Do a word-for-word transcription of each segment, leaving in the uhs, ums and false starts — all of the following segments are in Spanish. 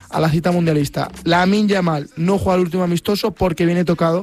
a la cita mundialista. Lamine Yamal no juega el último amistoso porque viene tocado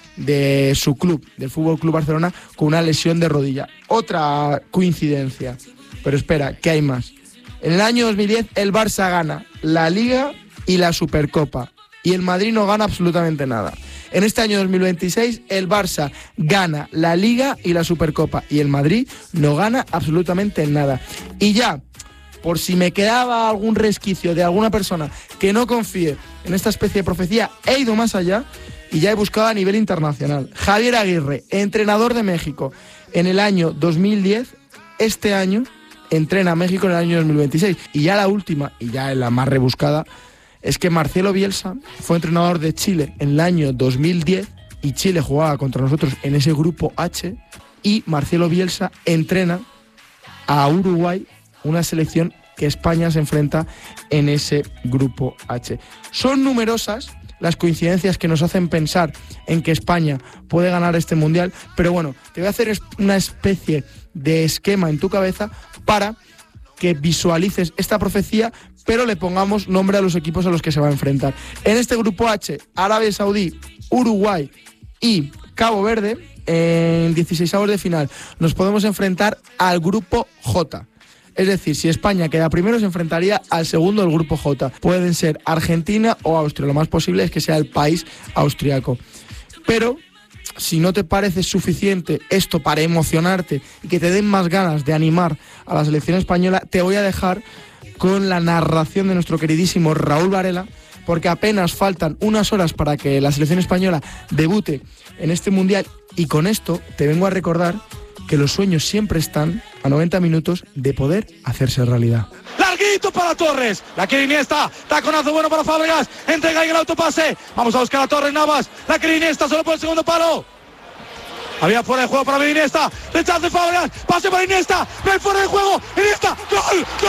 de su club, del F C Barcelona, con una lesión de rodilla. Otra coincidencia, pero espera, que hay más. En el año dos mil diez el Barça gana la Liga y la Supercopa y el Madrid no gana absolutamente nada. En este año dos mil veintiséis el Barça gana la Liga y la Supercopa y el Madrid no gana absolutamente nada. Y ya, por si me quedaba algún resquicio de alguna persona que no confíe en esta especie de profecía, he ido más allá y ya he buscado a nivel internacional. Javier Aguirre, entrenador de México en el año dos mil diez, este año entrena a México en el año dos mil veintiséis. Y ya la última, y ya la más rebuscada, es que Marcelo Bielsa fue entrenador de Chile en el año dos mil diez y Chile jugaba contra nosotros en ese grupo H y Marcelo Bielsa entrena a Uruguay, una selección que España se enfrenta en ese grupo H. Son numerosas las coincidencias que nos hacen pensar en que España puede ganar este Mundial, pero bueno, te voy a hacer una especie de esquema en tu cabeza para que visualices esta profecía, pero le pongamos nombre a los equipos a los que se va a enfrentar. En este grupo H, Arabia Saudí, Uruguay y Cabo Verde, en dieciseisavos de final, nos podemos enfrentar al grupo J. Es decir, si España queda primero, se enfrentaría al segundo del grupo J. Pueden ser Argentina o Austria. Lo más posible es que sea el país austriaco. Pero si no te parece suficiente esto para emocionarte y que te den más ganas de animar a la selección española, te voy a dejar con la narración de nuestro queridísimo Raúl Varela, porque apenas faltan unas horas para que la selección española debute en este Mundial, y con esto te vengo a recordar que los sueños siempre están a noventa minutos de poder hacerse realidad. Larguito para Torres, la quiere Iniesta, taconazo bueno para Fábregas, entrega ahí el autopase, vamos a buscar a Torres Navas, la quiere Iniesta solo por el segundo palo. Había fuera de juego para Iniesta, rechace Fábregas, pase para Iniesta, no hay fuera de juego, Iniesta, gol,